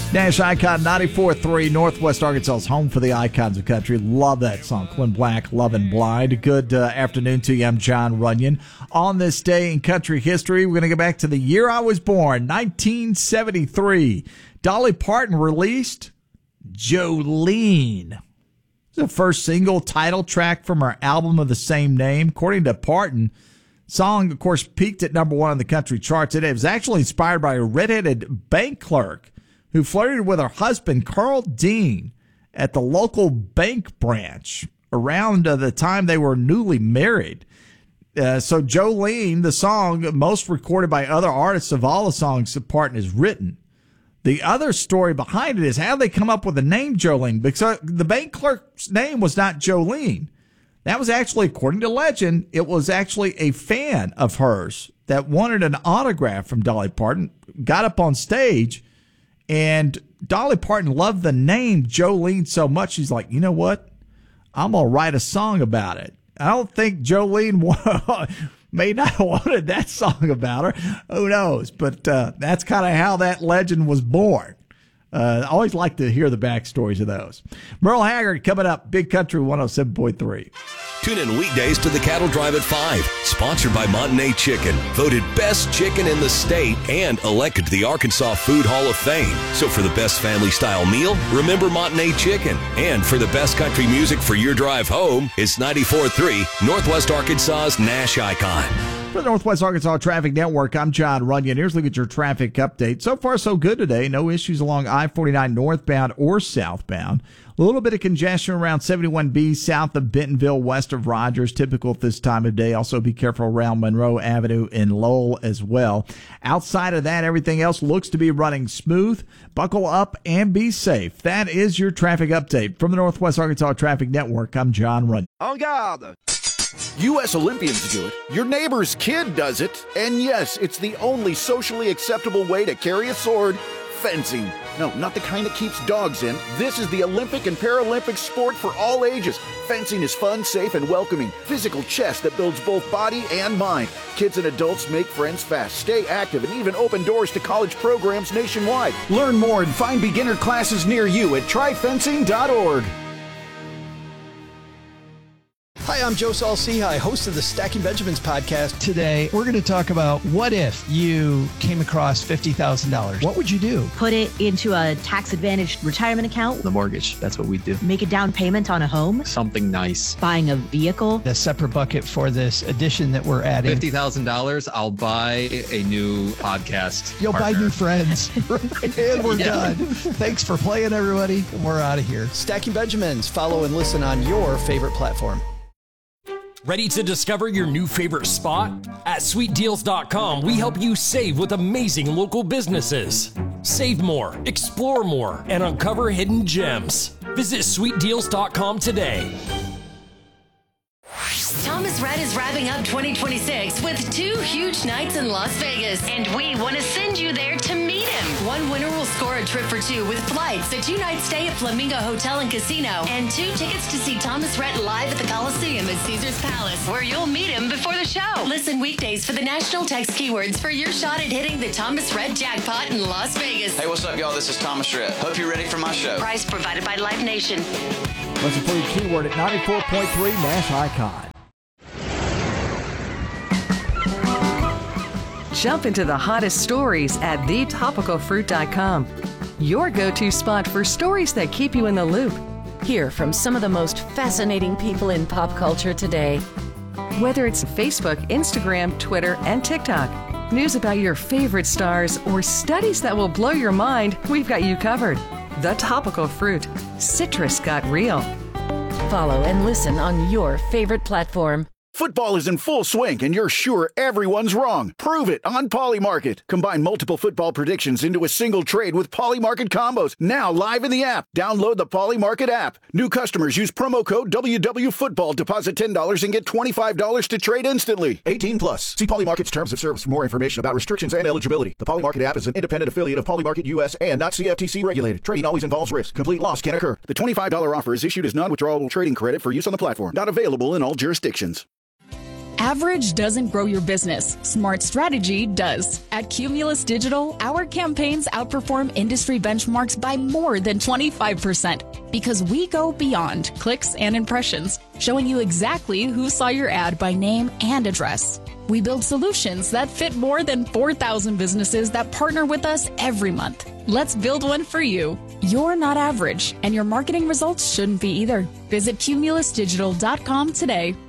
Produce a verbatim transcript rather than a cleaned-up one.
Nash Icon ninety-four point three, Northwest Arkansas's home for the icons of country. Love that song. Quinn Black, Lovin' Blind. Good uh, afternoon to you. I'm John Runyon. On this day in country history, we're going to go back to the year I was born, nineteen seventy-three. Dolly Parton released Jolene. It's the first single title track from her album of the same name. According to Parton, song, of course, peaked at number one on the country charts. It was actually inspired by a redheaded bank clerk who flirted with her husband, Carl Dean, at the local bank branch around uh, the time they were newly married. Uh, so Jolene, the song most recorded by other artists of all the songs that Parton has written. The other story behind it is how they come up with the name Jolene, because the bank clerk's name was not Jolene. That was actually, according to legend, it was actually a fan of hers that wanted an autograph from Dolly Parton, got up on stage, and Dolly Parton loved the name Jolene so much, she's like, you know what? I'm going to write a song about it. I don't think Jolene may not have wanted that song about her. Who knows? But uh, that's kind of how that legend was born. Uh, I always like to hear the backstories of those. Merle Haggard coming up, Big Country one oh seven point three. Tune in weekdays to the Cattle Drive at five. Sponsored by Montagne Chicken. Voted best chicken in the state and elected to the Arkansas Food Hall of Fame. So for the best family-style meal, remember Montagne Chicken. And for the best country music for your drive home, it's ninety-four point three Northwest Arkansas's Nash Icon. For the Northwest Arkansas Traffic Network, I'm John Runyon. Here's a look at your traffic update. So far, so good today. No issues along I forty-nine northbound or southbound. A little bit of congestion around seventy-one B south of Bentonville, west of Rogers, typical at this time of day. Also be careful around Monroe Avenue in Lowell as well. Outside of that, everything else looks to be running smooth. Buckle up and be safe. That is your traffic update. From the Northwest Arkansas Traffic Network, I'm John Runyon. En garde! U S Olympians do it, your neighbor's kid does it, and yes, it's the only socially acceptable way to carry a sword, fencing. No, not the kind that keeps dogs in. This is the Olympic and Paralympic sport for all ages. Fencing is fun, safe, and welcoming. Physical chess that builds both body and mind. Kids and adults make friends fast, stay active, and even open doors to college programs nationwide. Learn more and find beginner classes near you at try fencing dot org. Hi, I'm Joe Saul-Sehy, host of the Stacking Benjamins podcast. Today, we're going to talk about what if you came across fifty thousand dollars. What would you do? Put it into a tax-advantaged retirement account. The mortgage, that's what we do. Make a down payment on a home. Something nice. Buying a vehicle. A separate bucket for this addition that we're adding. fifty thousand dollars, I'll buy a new podcast You'll partner. buy new friends. And we're Yeah. done. Thanks for playing, everybody. We're out of here. Stacking Benjamins. Follow and listen on your favorite platform. Ready to discover your new favorite spot? At sweet deals dot com, we help you save with amazing local businesses. Save more, explore more, and uncover hidden gems. Visit sweet deals dot com today. Thomas Rhett is wrapping up twenty twenty-six with two huge nights in Las Vegas, and we want to send you there to meet him. One winner will score a trip for two with flights, a two-night stay at Flamingo Hotel and Casino, and two tickets to see Thomas Rhett live at the Coliseum at Caesars Palace, where you'll meet him before the show. Listen weekdays for the national text keywords for your shot at hitting the Thomas Rhett jackpot in Las Vegas. Hey, what's up, y'all? This is Thomas Rhett. Hope you're ready for my show. Prize provided by Live Nation. Listen for your keyword at ninety-four point three Nash Icon. Jump into the hottest stories at the topical fruit dot com. Your go-to spot for stories that keep you in the loop. Hear from some of the most fascinating people in pop culture today. Whether it's Facebook, Instagram, Twitter, and TikTok, news about your favorite stars, or studies that will blow your mind, we've got you covered. The Topical Fruit. Citrus got real. Follow and listen on your favorite platform. Football is in full swing, and you're sure everyone's wrong. Prove it on Polymarket. Combine multiple football predictions into a single trade with Polymarket combos. Now live in the app. Download the Polymarket app. New customers use promo code W W Football. Deposit ten dollars and get twenty-five dollars to trade instantly. eighteen plus. See Polymarket's terms of service for more information about restrictions and eligibility. The Polymarket app is an independent affiliate of Polymarket U S and not C F T C regulated. Trading always involves risk. Complete loss can occur. The twenty-five dollars offer is issued as non-withdrawable trading credit for use on the platform. Not available in all jurisdictions. Average doesn't grow your business. Smart strategy does. At Cumulus Digital, our campaigns outperform industry benchmarks by more than twenty-five percent because we go beyond clicks and impressions, showing you exactly who saw your ad by name and address. We build solutions that fit more than four thousand businesses that partner with us every month. Let's build one for you. You're not average, and your marketing results shouldn't be either. Visit cumulus digital dot com today.